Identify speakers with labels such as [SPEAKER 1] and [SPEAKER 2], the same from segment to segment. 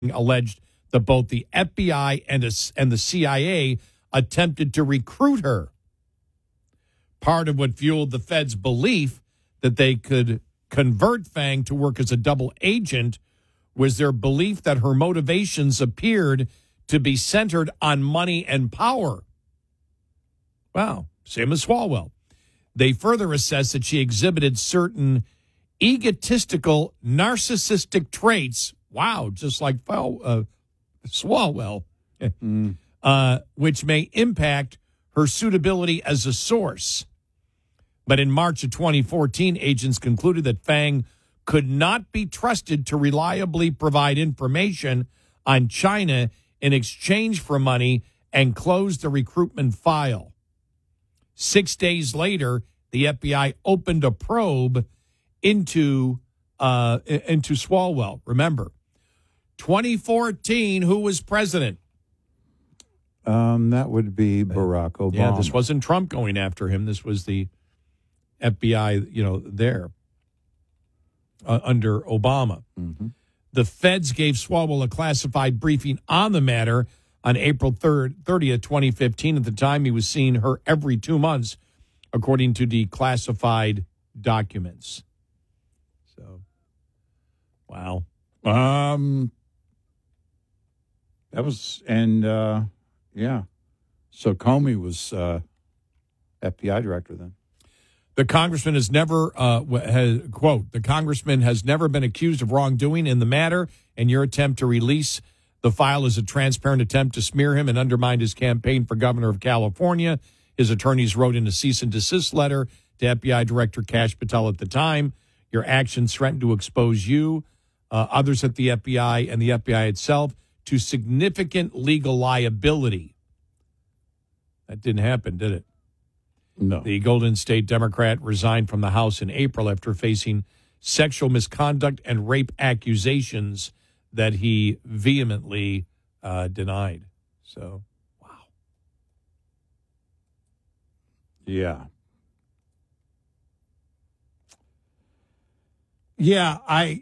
[SPEAKER 1] alleged that both the FBI and the CIA attempted to recruit her. Part of what fueled the Fed's belief that they could convert Fang to work as a double agent was their belief that her motivations appeared to be centered on money and power. Wow, same as Swalwell. They further assessed that she exhibited certain egotistical, narcissistic traits. Wow, just like Swalwell, which may impact her suitability as a source. But in March of 2014, agents concluded that Fang could not be trusted to reliably provide information on China in exchange for money and closed the recruitment file. 6 days later, the FBI opened a probe into Swalwell. Remember, 2014, who was president?
[SPEAKER 2] That would be Barack Obama.
[SPEAKER 1] Yeah, this wasn't Trump going after him. This was the FBI, there under Obama.
[SPEAKER 2] Mm-hmm.
[SPEAKER 1] The feds gave Swalwell a classified briefing on the matter on April 30th, 2015. At the time, he was seeing her every 2 months, according to declassified documents. So, wow.
[SPEAKER 2] That was, and yeah. So Comey was FBI director then.
[SPEAKER 1] The congressman has never, quote, the congressman has never been accused of wrongdoing in the matter, and your attempt to release the file is a transparent attempt to smear him and undermine his campaign for governor of California. His attorneys wrote in a cease and desist letter to FBI Director Kash Patel at the time. Your actions threaten to expose you, others at the FBI, and the FBI itself to significant legal liability. That didn't happen, did it?
[SPEAKER 2] No.
[SPEAKER 1] The Golden State Democrat resigned from the House in April after facing sexual misconduct and rape accusations that he vehemently denied. So, wow.
[SPEAKER 2] Yeah. Yeah,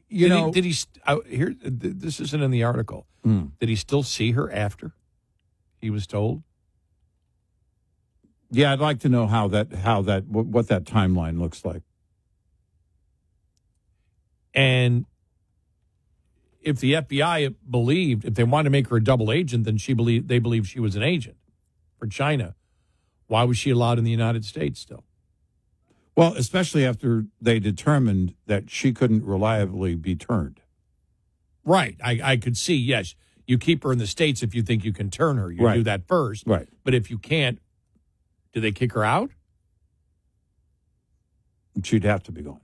[SPEAKER 1] this isn't in the article. Did he still see her after he was told?
[SPEAKER 2] Yeah, I'd like to know what that timeline looks like.
[SPEAKER 1] And if the FBI believed, if they wanted to make her a double agent, then they believed she was an agent for China. Why was she allowed in the United States still?
[SPEAKER 2] Well, especially after they determined that she couldn't reliably be turned.
[SPEAKER 1] Right. I could see, yes, you keep her in the States if you think you can turn her. You do that first.
[SPEAKER 2] Right.
[SPEAKER 1] But if you can't, do they kick her out?
[SPEAKER 2] She'd have to be gone.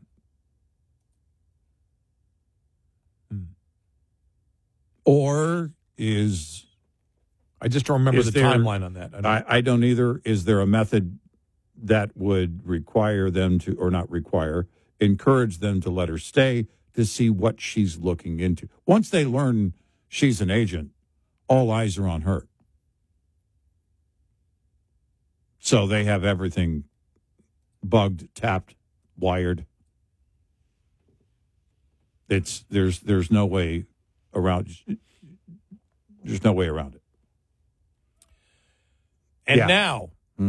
[SPEAKER 2] Or is...
[SPEAKER 1] I just don't remember the timeline on that.
[SPEAKER 2] I don't either. Is there a method that would require them to, or not require, encourage them to let her stay to see what she's looking into? Once they learn she's an agent, all eyes are on her. So they have everything bugged, tapped, wired. There's no way around. There's no way around it.
[SPEAKER 1] And now,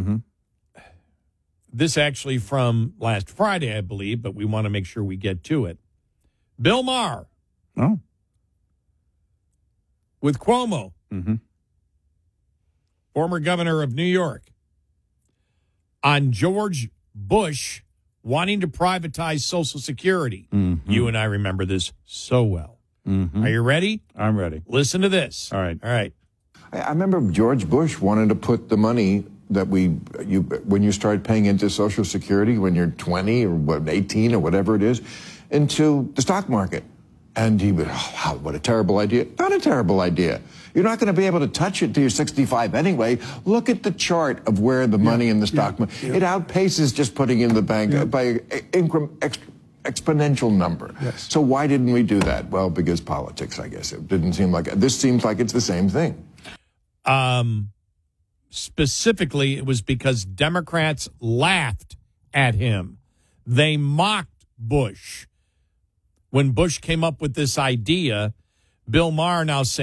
[SPEAKER 1] this actually from last Friday, I believe, but we want to make sure we get to it. Bill Maher.
[SPEAKER 2] Oh.
[SPEAKER 1] With Cuomo. Former governor of New York. On George Bush wanting to privatize Social Security. You and I remember this so well. Are you ready?
[SPEAKER 2] I'm ready.
[SPEAKER 1] Listen to this.
[SPEAKER 2] All right.
[SPEAKER 3] I remember George Bush wanted to put the money that when you start paying into Social Security when you're 20 or 18 or whatever it is, into the stock market. And he would, what a terrible idea. Not a terrible idea. You're not going to be able to touch it till you're 65 anyway. Look at the chart of where the money in the stock market, it outpaces just putting in the bank by exponential number.
[SPEAKER 2] Yes.
[SPEAKER 3] So why didn't we do that? Well, because politics, I guess. It didn't seem like, this seems like it's the same thing.
[SPEAKER 1] Specifically, it was because Democrats laughed at him. They mocked Bush. When Bush came up with this idea, Bill Maher now saying,